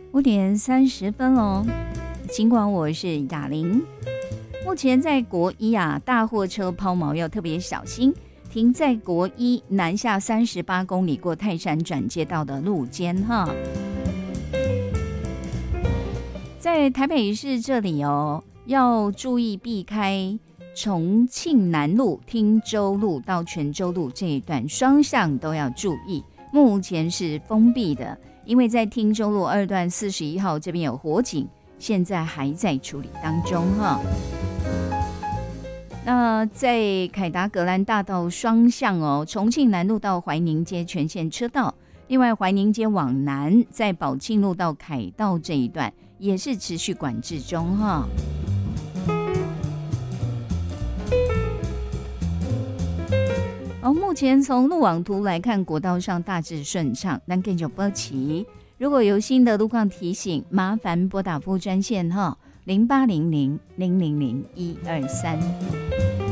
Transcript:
5:30哦。尽管我是雅玲，目前在国一大货车抛锚要特别小心，停在国一南下38公里过泰山转接道的路肩哈。在台北市这里哦，要注意避开重庆南路、汀州路到泉州路这一段，双向都要注意。目前是封闭的，因为在汀州路2段41号这边有火警，现在还在处理当中哈。那在凯达格兰大道双向哦，重庆南路到怀宁街全线车道，另外怀宁街往南在宝庆路到凯道这一段也是持续管制中哈。目前从路网图来看，国道上大致顺畅，但更有波起。如果有新的路况提醒，麻烦拨打服务专线哈，0800000123。